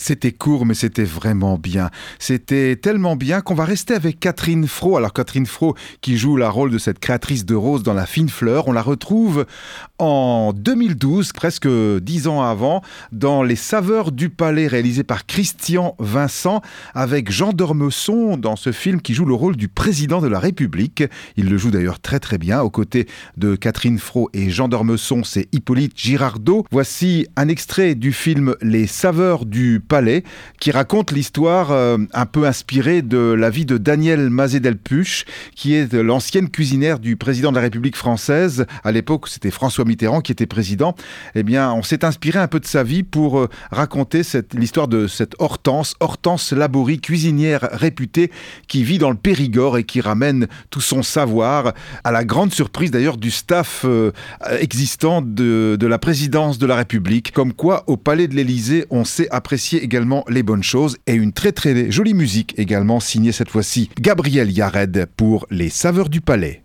C'était court, mais c'était vraiment bien. C'était tellement bien qu'on va rester avec Catherine Fro. Alors Catherine Fro, qui joue le rôle de cette créatrice de roses dans La Fine Fleur, on la retrouve en 2012, presque 10 ans avant, dans Les Saveurs du Palais, réalisé par Christian Vincent, avec Jean d'Ormesson dans ce film qui joue le rôle du président de la République. Il le joue d'ailleurs très très bien. Aux côtés de Catherine Fro et Jean d'Ormesson, c'est Hippolyte Girardot. Voici un extrait du film Les Saveurs du Palais, qui raconte l'histoire un peu inspirée de la vie de Daniel Mazet-Delpuche, qui est l'ancienne cuisinière du président de la République française. À l'époque, c'était François Mitterrand qui était président. Eh bien, on s'est inspiré un peu de sa vie pour raconter l'histoire de cette Hortense Laborie, cuisinière réputée, qui vit dans le Périgord et qui ramène tout son savoir, à la grande surprise d'ailleurs du staff existant de la présidence de la République. Comme quoi, au Palais de l'Élysée, on sait apprécier également les bonnes choses, et une très très jolie musique également signée cette fois-ci Gabriel Yared pour Les Saveurs du Palais.